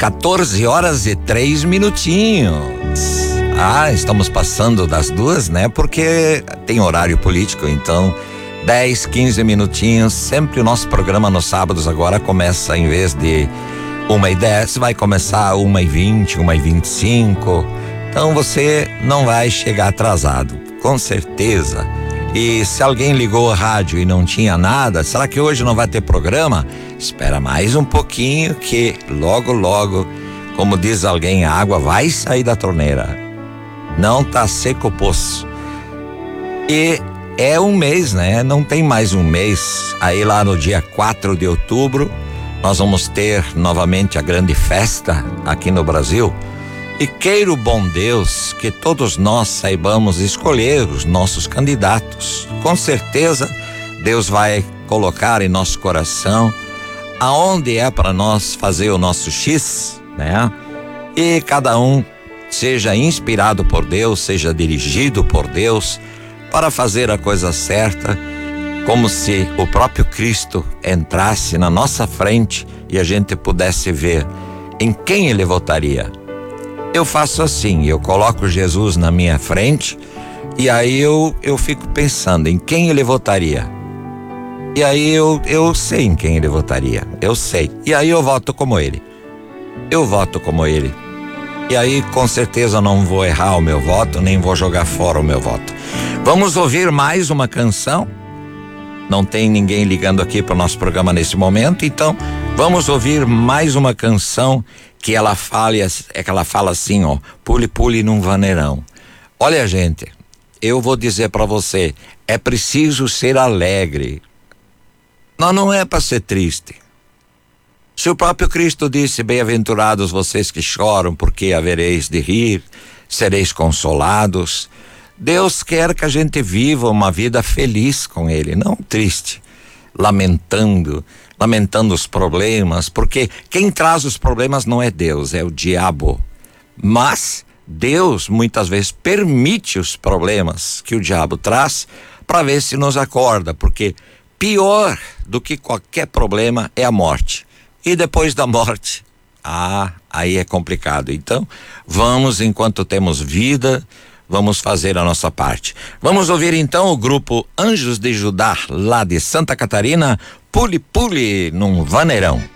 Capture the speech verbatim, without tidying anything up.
quatorze horas e três minutinhos. Ah, estamos passando das duas, né? Porque tem horário político, então dez, quinze minutinhos. Sempre o nosso programa nos sábados agora começa, em vez de uma e dez, vai começar uma e vinte, uma e vinte e cinco. Então você não vai chegar atrasado, com certeza. E se alguém ligou o rádio e não tinha nada, será que hoje não vai ter programa? Espera mais um pouquinho que logo, logo, como diz alguém, a água vai sair da torneira. Não tá seco o poço. E é um mês, né? Não tem mais um mês. Aí lá no dia quatro de outubro, nós vamos ter novamente a grande festa aqui no Brasil. E queira o bom Deus que todos nós saibamos escolher os nossos candidatos. Com certeza, Deus vai colocar em nosso coração aonde é para nós fazer o nosso X, né? E cada um seja inspirado por Deus, seja dirigido por Deus para fazer a coisa certa, como se o próprio Cristo entrasse na nossa frente e a gente pudesse ver em quem ele votaria. Eu faço assim, eu coloco Jesus na minha frente e aí eu, eu fico pensando em quem ele votaria. E aí eu, eu sei em quem ele votaria, eu sei. E aí eu voto como ele. Eu voto como ele. E aí com certeza não vou errar o meu voto, nem vou jogar fora o meu voto. Vamos ouvir mais uma canção? Não tem ninguém ligando aqui para o nosso programa nesse momento, então vamos ouvir mais uma canção que ela fala, é que ela fala assim, ó, pule pule num vaneirão. Olha, gente, eu vou dizer para você, é preciso ser alegre. Não, não é para ser triste. Se o próprio Cristo disse, bem-aventurados vocês que choram, porque havereis de rir, sereis consolados. Deus quer que a gente viva uma vida feliz com ele, não triste, lamentando, lamentando os problemas, porque quem traz os problemas não é Deus, é o diabo. Mas Deus muitas vezes permite os problemas que o diabo traz para ver se nos acorda, porque pior do que qualquer problema é a morte. E depois da morte, ah, aí é complicado. Então, vamos, enquanto temos vida, vamos fazer a nossa parte. Vamos ouvir então o grupo Anjos de Judá, lá de Santa Catarina, Pule Pule num Vaneirão.